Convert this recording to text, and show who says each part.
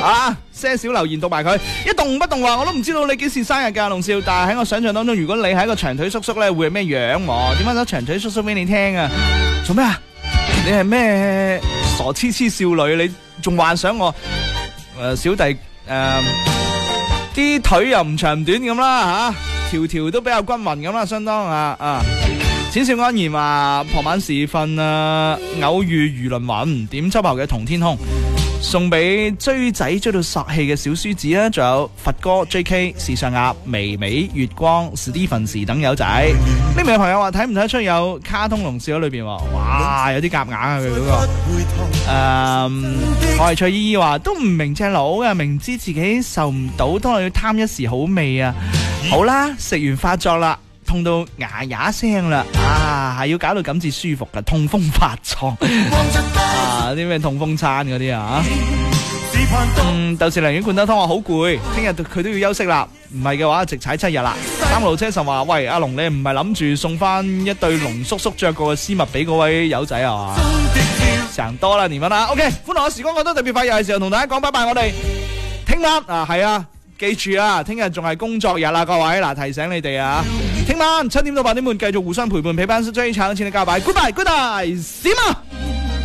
Speaker 1: 啊，些少留言讀埋佢，一動不動話我都唔知道你幾時生日㗎，龍少。但係喺我想象當中，如果你係一個長腿叔叔咧，會係咩樣喎？點解首長腿叔叔俾你聽啊？做咩啊？你係咩傻痴痴少女？你仲幻想我小弟啲腿又唔長唔短咁啦嚇，條條都比較均勻咁啦，相當淺笑安然話傍晚時分偶遇如輪雲，點秋後嘅同天空，送俾追仔追到索氣嘅小書子啦，仲有佛哥 JK 時尚鴨微微月光 Stephen 等友仔。呢名朋友話睇唔睇得出有卡通龍少喺裏邊？哇，有啲夾硬啊佢嗰個。我係蔡依依話都唔明隻佬嘅，明知自己受唔到都係要貪一時好味啊！好啦，食完發作啦。痛到牙牙聲啦，係要搞到咁至舒服噶，痛風發作啲咩痛風餐嗰啲啊，豆豉鯪魚灌得湯話好攰，聽日佢都要休息啦，唔係嘅話直踩7日啦。三路車神話喂阿龍，你唔係諗住送翻一對龍叔叔着過嘅絲襪俾嗰位友仔啊嘛？成多啦年份啦 ，OK， 歡樂嘅時光過得特別快，又係時候同大家講拜拜，我哋聽晚係啊。記住啊，聽日仲係工作日啦，各位嗱，提醒你哋啊，聽晚7點到8點半繼續互相陪伴，陪伴追搶錢嘅交擺 ，Goodbye，Good night，閃啊！